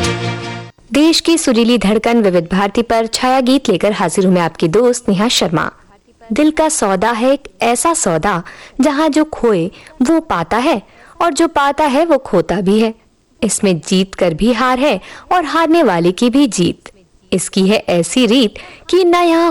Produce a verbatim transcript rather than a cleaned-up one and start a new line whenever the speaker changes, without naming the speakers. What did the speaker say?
देश की सुरीली धड़कन विविध भारती पर छाया गीत लेकर हाजिर हूं मैं आपकी दोस्त नेहा शर्मा। दिल का सौदा है एक ऐसा सौदा जहां जो खोए वो पाता है और जो पाता है वो खोता भी है। इसमें जीत कर भी हार है और हारने वाले की भी जीत। इसकी है ऐसी रीत कि न यहाँ